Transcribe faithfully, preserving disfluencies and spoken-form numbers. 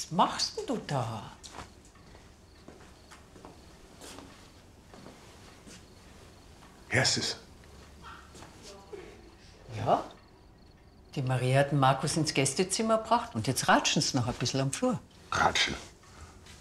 Was machst denn du da? Hörst du's? Ja. Die Maria hat den Markus ins Gästezimmer gebracht und jetzt ratschen sie noch ein bisschen am Flur. Ratschen.